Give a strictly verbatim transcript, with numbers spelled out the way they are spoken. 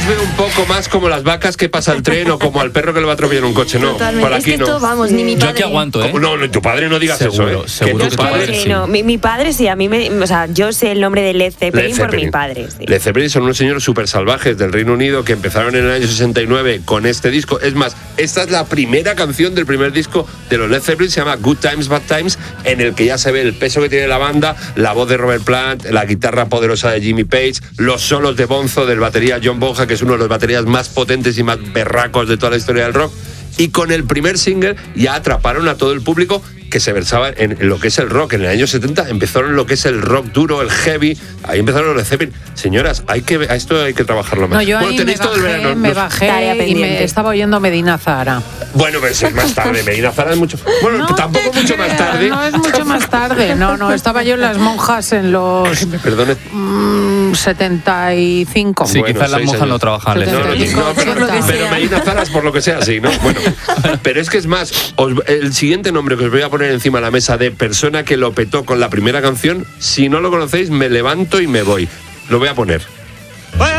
os veo un poco más como las vacas que pasa el tren o como al perro que le va a atropellar un coche, no. Totalmente. Por aquí es que no. esto, vamos, ni mi padre. Yo aquí aguanto, ¿eh? No, no, tu padre no digas seguro, eso, ¿eh? Seguro que que tu padre... padre, Sí, sí. no, mi, mi padre sí, a mí me... O sea, yo sé el nombre de Led Zeppelin, Led por Zeppelin. mi padre, sí. Led Zeppelin son unos señores súper salvajes del Reino Unido que empezaron en el año sesenta y nueve con este disco. Es más, esta es la primera canción del primer disco de los Led Zeppelin, se llama Good Times, Bad Times, en el que ya se ve el peso que tiene la banda, la voz de Robert Plant, la guitarra poderosa de Jimmy Page, los solos de Bonzo del batería John Bonham, que es uno de los baterías más potentes y más berracos de toda la historia del rock. Y con el primer single ya atraparon a todo el público que se versaba en, en lo que es el rock. En el año setenta empezaron lo que es el rock duro, el heavy. Ahí empezaron los Led Zeppelin. Señoras, hay que, a esto hay que trabajarlo más. No, yo bueno, ahí tenéis me todo el bajé, verano. me Nos- bajé Tarea y pendiente. me estaba oyendo Medina Zahara. Bueno, pero eso es más tarde. Medina Zahara es mucho... Bueno, No tampoco te mucho más creas, tarde. No es mucho más tarde. No, no, estaba yo en Las Monjas en los Me perdone. mm, setenta y cinco. Sí, Bueno, quizás las seis monjas años. no trabajan. setenta No, no, y cinco, no, pero, ochenta. pero Medina Zahara es por lo que sea así, ¿no? Bueno, pero es que es más, os- el siguiente nombre que os voy a poner encima de la mesa de persona que lo petó con la primera canción, si no lo conocéis, me levanto y me voy. Lo voy a poner.